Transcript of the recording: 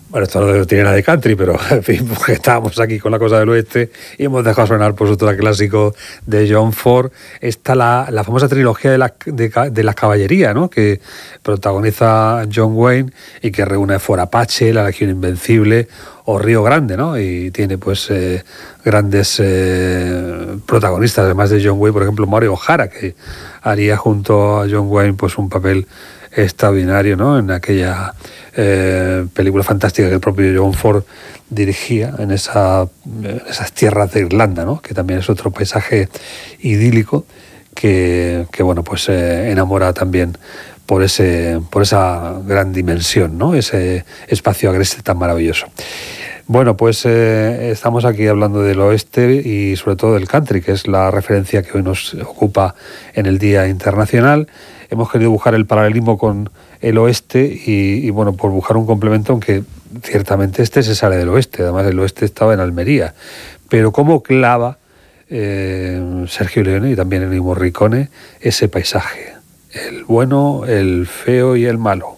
Bueno, esto no tiene nada de country, pero en fin, porque estábamos aquí con la cosa del oeste y hemos dejado sonar por otro clásico de John Ford. Está la famosa trilogía de la caballería, ¿no? Que protagoniza John Wayne y que reúne Fort Apache, La Legión Invencible o Río Grande, ¿no? Y tiene pues grandes protagonistas, además de John Wayne, por ejemplo, Mario O'Hara, que haría junto a John Wayne pues un papel extraordinario, ¿no? En aquella película fantástica que el propio John Ford dirigía en esas tierras de Irlanda, ¿no? Que también es otro paisaje idílico que bueno, pues enamora también por esa gran dimensión, ¿no? Ese espacio agreste tan maravilloso. Bueno, pues estamos aquí hablando del oeste y sobre todo del country, que es la referencia que hoy nos ocupa en el Día Internacional. Hemos querido buscar el paralelismo con el oeste y bueno, por buscar un complemento, aunque ciertamente se sale del oeste, además el oeste estaba en Almería. Pero cómo clava Sergio Leone y también Ennio Morricone ese paisaje, el bueno, el feo y el malo.